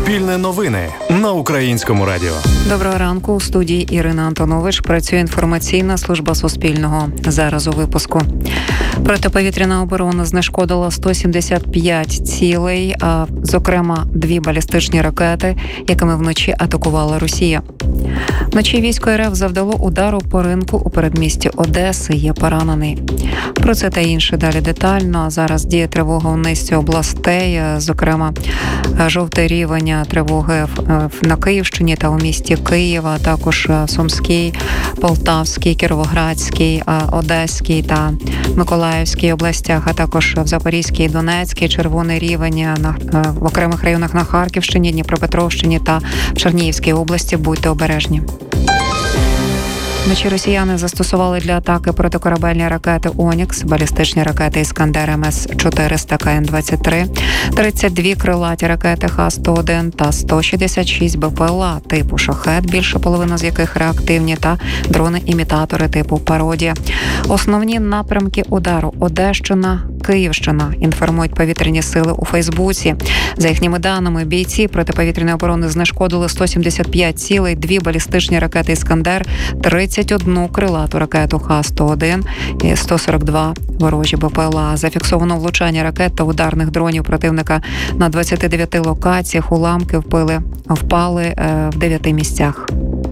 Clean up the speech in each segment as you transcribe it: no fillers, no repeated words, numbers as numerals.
Суспільне новини на Українському радіо. Доброго ранку. У студії Ірина Антонович. Працює інформаційна служба Суспільного. Зараз у випуску. Протиповітряна оборона знешкодила 175 цілей, а зокрема 2 балістичні ракети, якими вночі атакувала Росія. Вночі військо РФ завдало удару по ринку у передмісті Одеси. Є поранений. Про це та інше далі детально. А зараз діє тривога у низці областей, зокрема жовтий рівень тривоги на Київщині та у місті Києва, також Сумській, Полтавській, Кіровоградській, Одеській та Миколаївській областях, а також в Запорізькій і Донецькій, червоний рівень в окремих районах на Харківщині, Дніпропетровщині та в Чернігівській області. Будьте обережні. Вночі росіяни застосували для атаки протикорабельні ракети «Онікс», балістичні ракети «Іскандер МС-400», КН-23, 32 крилаті ракети Х-101 та 166 БПЛА типу «Шахед», більша половина з яких реактивні, та дрони-імітатори типу «Пародія». Основні напрямки удару – Одещина, Київщина, інформують повітряні сили у Фейсбуці. За їхніми даними, бійці протиповітряної оборони знешкодили 175 цілей, 2 балістичні ракети «Іскандер», 31 крилату ракету Х-101 і 142 ворожі БПЛА. Зафіксовано влучання ракет та ударних дронів противника на 29 локаціях. Уламки впали в 9 місцях.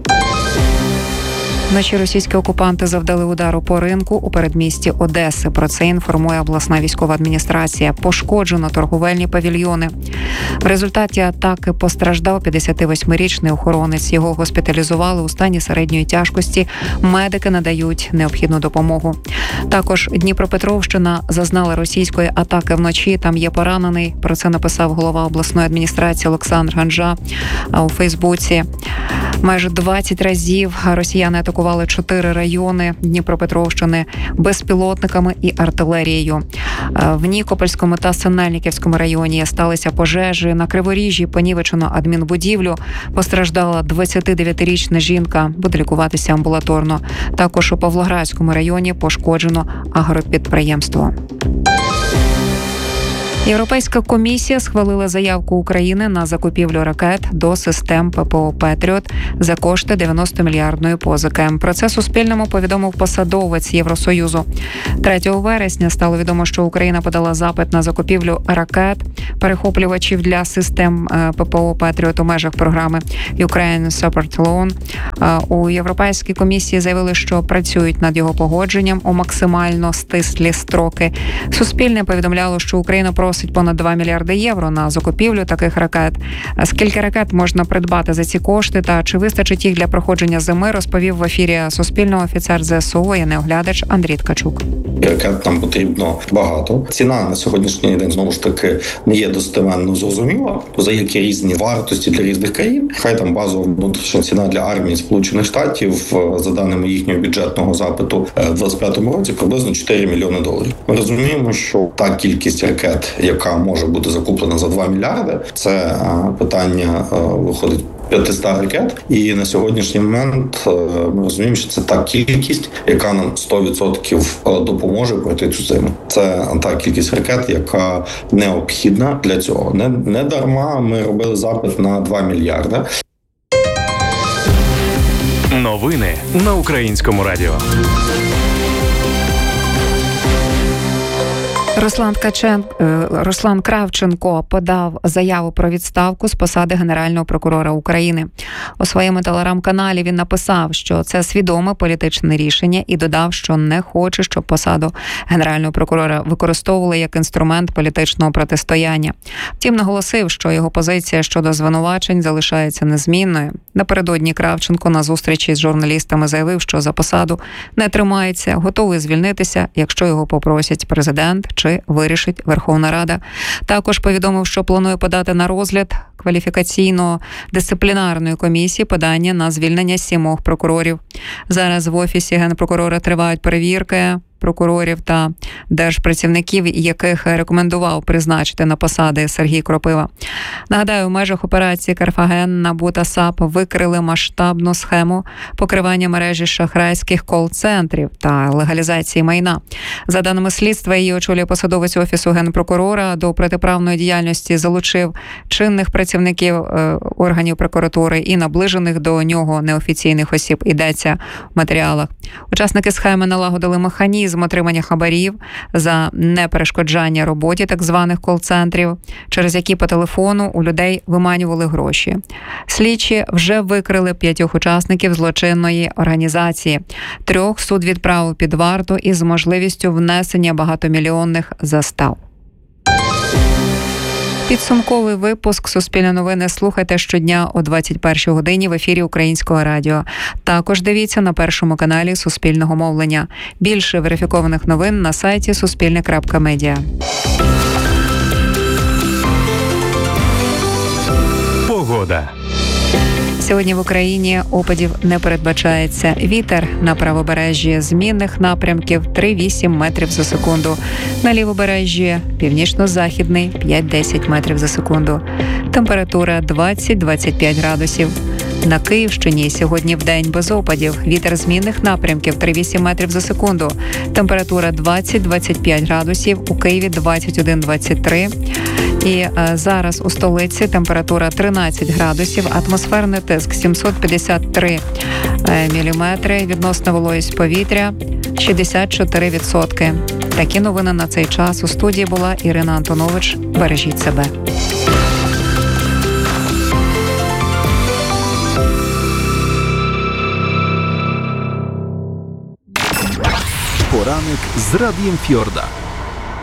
Вночі російські окупанти завдали удару по ринку у передмісті Одеси. Про це інформує обласна військова адміністрація. Пошкоджено торговельні павільйони. В результаті атаки постраждав 58-річний охоронець. Його госпіталізували у стані середньої тяжкості. Медики надають необхідну допомогу. Також Дніпропетровщина зазнала російської атаки вночі. Там є поранений. Про це написав голова обласної адміністрації Олександр Ганжа у Фейсбуці. Майже 20 разів росіяни атакували 4 райони Дніпропетровщини безпілотниками і артилерією. В Нікопольському та Синельниківському районі сталися пожежі. На Криворіжжі понівечено адмінбудівлю. Постраждала 29-річна жінка. Буде лікуватися амбулаторно. Також у Павлоградському районі пошкоджено агропідприємство. Європейська комісія схвалила заявку України на закупівлю ракет до систем ППО «Петріот» за кошти 90-мільярдної позики. Про це Суспільному повідомив посадовець Євросоюзу. 3 вересня стало відомо, що Україна подала запит на закупівлю ракет, перехоплювачів для систем ППО «Петріот» у межах програми Ukraine Support Loan. У Європейській комісії заявили, що працюють над його погодженням у максимально стислі строки. Суспільне повідомляло, що Україна просить понад 2 мільярди євро на закупівлю таких ракет. Скільки ракет можна придбати за ці кошти та чи вистачить їх для проходження зими, розповів в ефірі Суспільного офіцер ЗСУ, воєнний Андрій Ткачук. Ракет нам потрібно багато. Ціна на сьогоднішній день, знову ж таки, не є достеменно зрозуміла. За які різні вартості для різних країн. Хай там базова внутрішня ціна для армії Сполучених Штатів, за даними їхнього бюджетного запиту, в 2025 році приблизно $4 мільйони. Ми розуміємо, що та кількість ракет, яка може бути закуплена за 2 мільярди, це питання виходить 500 ракет. І на сьогоднішній момент ми розуміємо, що це та кількість, яка нам 100% допоможе пройти цю зиму. Це та кількість ракет, яка необхідна для цього. Не дарма ми робили запит на 2 мільярди. Новини на Українському радіо. Руслан Кравченко подав заяву про відставку з посади Генерального прокурора України. У своєму телеграм-каналі він написав, що це свідоме політичне рішення і додав, що не хоче, щоб посаду Генерального прокурора використовували як інструмент політичного протистояння. Втім, наголосив, що його позиція щодо звинувачень залишається незмінною. Напередодні Кравченко на зустрічі з журналістами заявив, що за посаду не тримається, готовий звільнитися, якщо його попросять президент чи вирішить Верховна Рада. Також повідомив, що планує подати на розгляд кваліфікаційно-дисциплінарної комісії подання на звільнення 7 прокурорів. Зараз в Офісі Генпрокурора тривають перевірки прокурорів та держпрацівників, яких рекомендував призначити на посади Сергій Кропива. Нагадаю, у межах операції «Карфаген» НАБУ та САП викрили масштабну схему покривання мережі шахрайських кол-центрів та легалізації майна. За даними слідства, її очолює посадовець Офісу Генпрокурора. До протиправної діяльності залучив чинних працівників органів прокуратури і наближених до нього неофіційних осіб, йдеться в матеріалах. Учасники схеми налагодили механізм отримання хабарів за неперешкоджання роботі так званих кол-центрів, через які по телефону у людей виманювали гроші. Слідчі вже викрили 5 учасників злочинної організації. 3 суд відправив під варту із можливістю внесення багатомільйонних застав. Підсумковий випуск «Суспільне новини» слухайте щодня о 21-й годині в ефірі Українського радіо. Також дивіться на першому каналі Суспільного мовлення. Більше верифікованих новин на сайті суспільне.медіа. Погода. Сьогодні в Україні опадів не передбачається. Вітер на правобережжі змінних напрямків 3-8 метрів за секунду. На лівобережжі північно-західний 5-10 метрів за секунду. Температура 20-25 градусів. На Київщині сьогодні вдень без опадів. Вітер змінних напрямків 3-8 метрів за секунду. Температура 20-25 градусів. У Києві 21-23. І зараз у столиці температура 13 градусів, атмосферний тиск 753 міліметри, відносна вологість повітря 64%. Такі новини на цей час. У студії була Ірина Антонович. Бережіть себе. Poranek z Radiem Fiorda.